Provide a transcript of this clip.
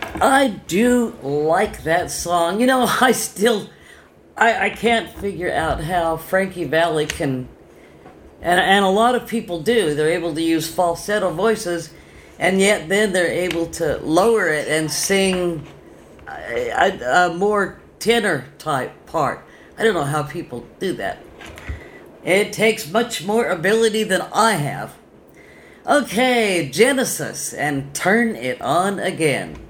I do like that song. I can't figure out how Frankie Valli can, and a lot of people do. They're able to use falsetto voices, and yet then they're able to lower it and sing a more tenor type part. I don't know how people do that. It takes much more ability than I have. Okay, Genesis, and Turn It On Again.